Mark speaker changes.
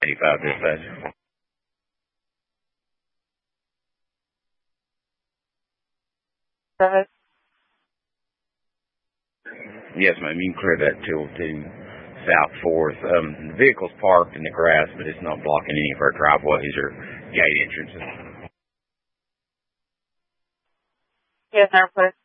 Speaker 1: 85 dispatch.
Speaker 2: Go ahead.
Speaker 1: Yes, ma'am. You can clear that till to South 4th. The vehicle's parked in the grass, but it's not blocking any of our driveways or gate entrances.
Speaker 2: Yes, sir, please.